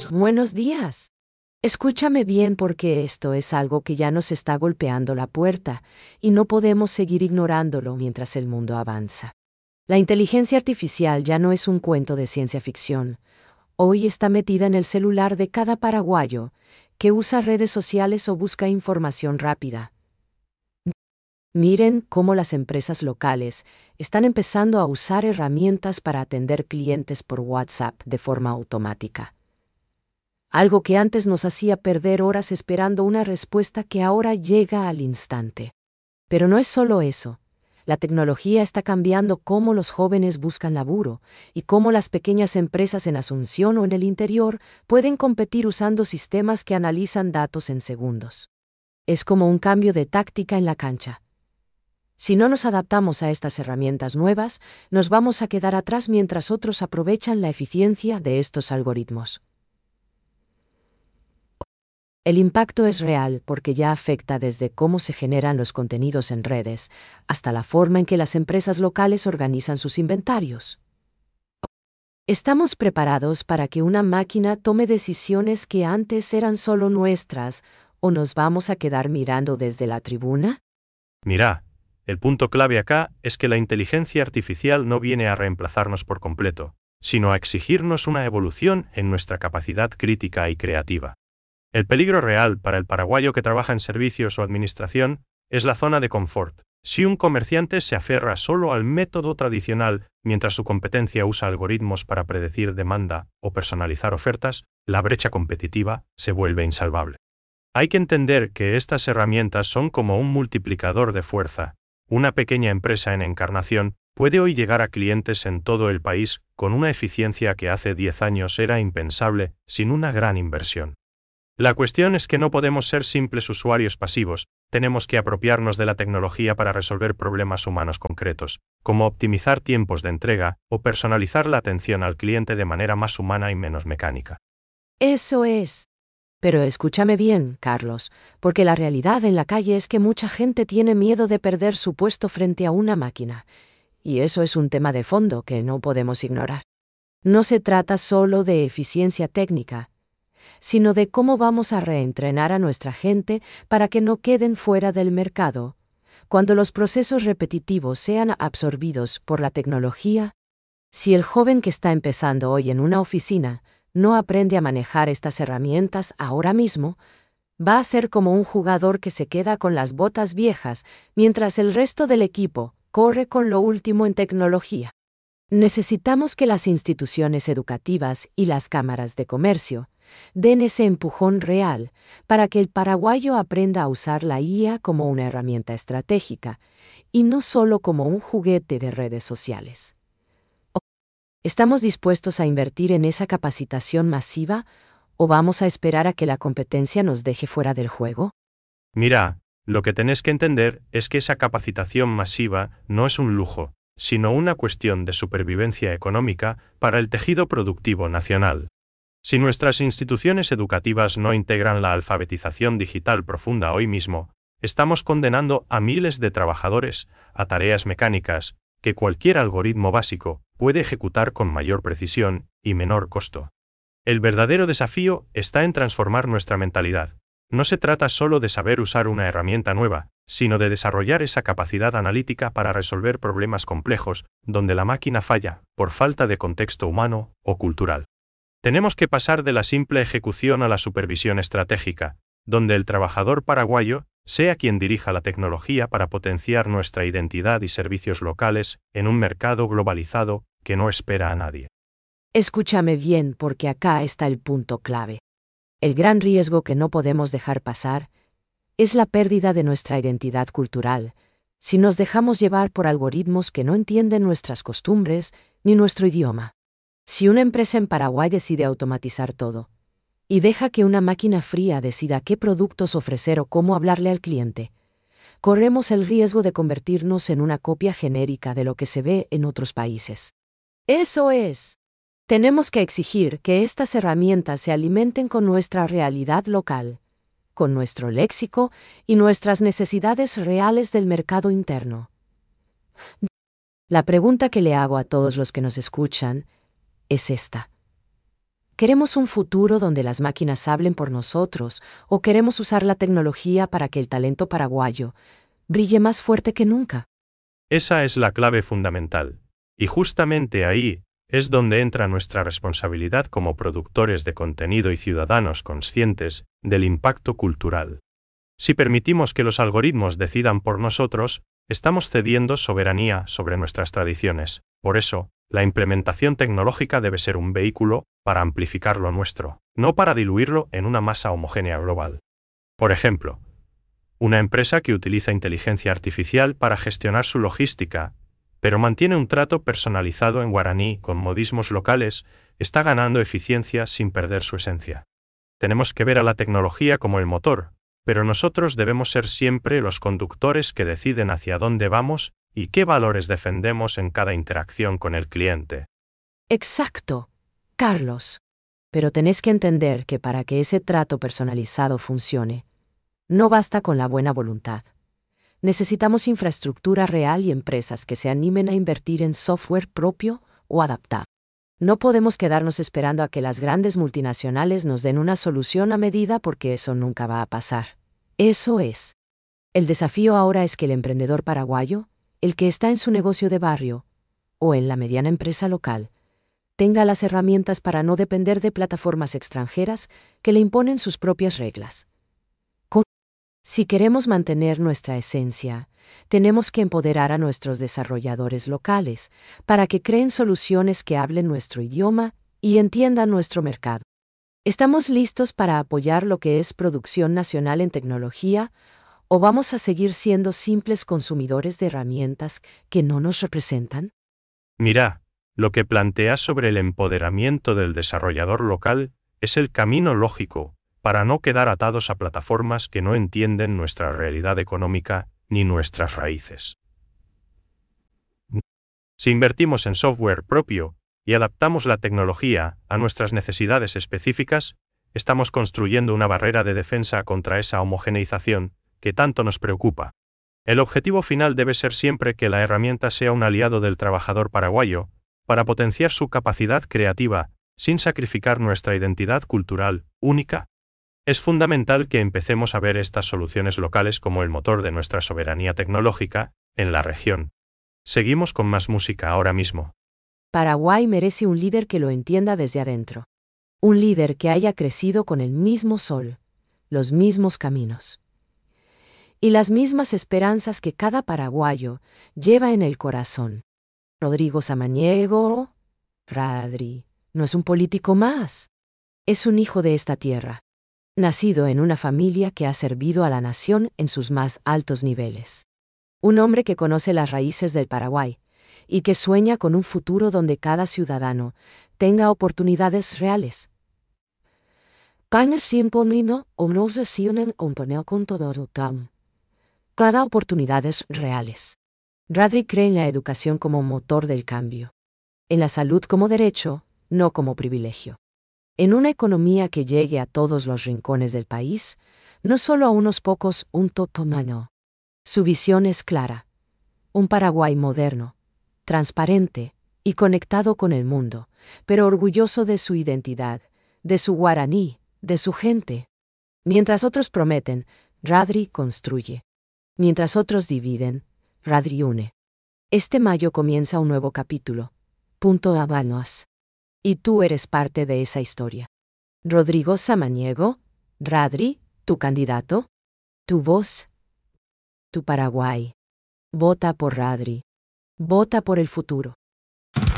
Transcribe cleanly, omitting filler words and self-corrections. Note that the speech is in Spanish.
Buenos días. Escúchame bien porque esto es algo que ya nos está golpeando la puerta y no podemos seguir ignorándolo mientras el mundo avanza. La inteligencia artificial ya no es un cuento de ciencia ficción. Hoy está metida en el celular de cada paraguayo que usa redes sociales o busca información rápida. Miren cómo las empresas locales están empezando a usar herramientas para atender clientes por WhatsApp de forma automática. Algo que antes nos hacía perder horas esperando una respuesta que ahora llega al instante. Pero no es solo eso. La tecnología está cambiando cómo los jóvenes buscan laburo y cómo las pequeñas empresas en Asunción o en el interior pueden competir usando sistemas que analizan datos en segundos. Es como un cambio de táctica en la cancha. Si no nos adaptamos a estas herramientas nuevas, nos vamos a quedar atrás mientras otros aprovechan la eficiencia de estos algoritmos. El impacto es real porque ya afecta desde cómo se generan los contenidos en redes hasta la forma en que las empresas locales organizan sus inventarios. ¿Estamos preparados para que una máquina tome decisiones que antes eran solo nuestras o nos vamos a quedar mirando desde la tribuna? Mira, el punto clave acá es que la inteligencia artificial no viene a reemplazarnos por completo, sino a exigirnos una evolución en nuestra capacidad crítica y creativa. El peligro real para el paraguayo que trabaja en servicios o administración es la zona de confort. Si un comerciante se aferra solo al método tradicional mientras su competencia usa algoritmos para predecir demanda o personalizar ofertas, la brecha competitiva se vuelve insalvable. Hay que entender que estas herramientas son como un multiplicador de fuerza. Una pequeña empresa en Encarnación puede hoy llegar a clientes en todo el país con una eficiencia que hace 10 años era impensable sin una gran inversión. La cuestión es que no podemos ser simples usuarios pasivos, tenemos que apropiarnos de la tecnología para resolver problemas humanos concretos, como optimizar tiempos de entrega o personalizar la atención al cliente de manera más humana y menos mecánica. Eso es. Pero escúchame bien, Carlos, porque la realidad en la calle es que mucha gente tiene miedo de perder su puesto frente a una máquina. Y eso es un tema de fondo que no podemos ignorar. No se trata solo de eficiencia técnica, sino de cómo vamos a reentrenar a nuestra gente para que no queden fuera del mercado. Cuando los procesos repetitivos sean absorbidos por la tecnología, si el joven que está empezando hoy en una oficina no aprende a manejar estas herramientas ahora mismo, va a ser como un jugador que se queda con las botas viejas mientras el resto del equipo corre con lo último en tecnología. Necesitamos que las instituciones educativas y las cámaras de comercio den ese empujón real para que el paraguayo aprenda a usar la IA como una herramienta estratégica y no solo como un juguete de redes sociales. ¿Estamos dispuestos a invertir en esa capacitación masiva o vamos a esperar a que la competencia nos deje fuera del juego? Mira, lo que tenés que entender es que esa capacitación masiva no es un lujo, sino una cuestión de supervivencia económica para el tejido productivo nacional. Si nuestras instituciones educativas no integran la alfabetización digital profunda hoy mismo, estamos condenando a miles de trabajadores a tareas mecánicas que cualquier algoritmo básico puede ejecutar con mayor precisión y menor costo. El verdadero desafío está en transformar nuestra mentalidad. No se trata solo de saber usar una herramienta nueva, sino de desarrollar esa capacidad analítica para resolver problemas complejos donde la máquina falla por falta de contexto humano o cultural. Tenemos que pasar de la simple ejecución a la supervisión estratégica, donde el trabajador paraguayo sea quien dirija la tecnología para potenciar nuestra identidad y servicios locales en un mercado globalizado que no espera a nadie. Escúchame bien porque acá está el punto clave. El gran riesgo que no podemos dejar pasar es la pérdida de nuestra identidad cultural, si nos dejamos llevar por algoritmos que no entienden nuestras costumbres ni nuestro idioma. Si una empresa en Paraguay decide automatizar todo y deja que una máquina fría decida qué productos ofrecer o cómo hablarle al cliente, corremos el riesgo de convertirnos en una copia genérica de lo que se ve en otros países. Eso es. Tenemos que exigir que estas herramientas se alimenten con nuestra realidad local, con nuestro léxico y nuestras necesidades reales del mercado interno. La pregunta que le hago a todos los que nos escuchan es esta. ¿Queremos un futuro donde las máquinas hablen por nosotros o queremos usar la tecnología para que el talento paraguayo brille más fuerte que nunca? Esa es la clave fundamental. Y justamente ahí es donde entra nuestra responsabilidad como productores de contenido y ciudadanos conscientes del impacto cultural. Si permitimos que los algoritmos decidan por nosotros, estamos cediendo soberanía sobre nuestras tradiciones. Por eso, la implementación tecnológica debe ser un vehículo para amplificar lo nuestro, no para diluirlo en una masa homogénea global. Por ejemplo, una empresa que utiliza inteligencia artificial para gestionar su logística, pero mantiene un trato personalizado en guaraní con modismos locales, está ganando eficiencia sin perder su esencia. Tenemos que ver a la tecnología como el motor, pero nosotros debemos ser siempre los conductores que deciden hacia dónde vamos y qué valores defendemos en cada interacción con el cliente. Exacto, Carlos. Pero tenés que entender que para que ese trato personalizado funcione, no basta con la buena voluntad. Necesitamos infraestructura real y empresas que se animen a invertir en software propio o adaptado. No podemos quedarnos esperando a que las grandes multinacionales nos den una solución a medida porque eso nunca va a pasar. Eso es. El desafío ahora es que el emprendedor paraguayo, el que está en su negocio de barrio o en la mediana empresa local, tenga las herramientas para no depender de plataformas extranjeras que le imponen sus propias reglas. Si queremos mantener nuestra esencia, tenemos que empoderar a nuestros desarrolladores locales para que creen soluciones que hablen nuestro idioma y entiendan nuestro mercado. ¿Estamos listos para apoyar lo que es producción nacional en tecnología o vamos a seguir siendo simples consumidores de herramientas que no nos representan? Mira, lo que planteas sobre el empoderamiento del desarrollador local es el camino lógico para no quedar atados a plataformas que no entienden nuestra realidad económica ni nuestras raíces. Si invertimos en software propio y adaptamos la tecnología a nuestras necesidades específicas, estamos construyendo una barrera de defensa contra esa homogeneización que tanto nos preocupa. El objetivo final debe ser siempre que la herramienta sea un aliado del trabajador paraguayo, para potenciar su capacidad creativa, sin sacrificar nuestra identidad cultural única. Es fundamental que empecemos a ver estas soluciones locales como el motor de nuestra soberanía tecnológica en la región. Seguimos con más música ahora mismo. Paraguay merece un líder que lo entienda desde adentro. Un líder que haya crecido con el mismo sol, los mismos caminos y las mismas esperanzas que cada paraguayo lleva en el corazón. Rodrigo Samaniego, Radri, no es un político más. Es un hijo de esta tierra, nacido en una familia que ha servido a la nación en sus más altos niveles. Un hombre que conoce las raíces del Paraguay y que sueña con un futuro donde cada ciudadano tenga oportunidades reales. Cada oportunidades reales. Radri cree en la educación como motor del cambio. En la salud como derecho, no como privilegio. En una economía que llegue a todos los rincones del país, no solo a unos pocos, un totomano. Su visión es clara. Un Paraguay moderno, transparente y conectado con el mundo, pero orgulloso de su identidad, de su guaraní, de su gente. Mientras otros prometen, Radri construye. Mientras otros dividen, Radri une. Este mayo comienza un nuevo capítulo. Punto Habanos. Y tú eres parte de esa historia. Rodrigo Samaniego, Radri, tu candidato, tu voz, tu Paraguay. Vota por Radri. Vota por el futuro.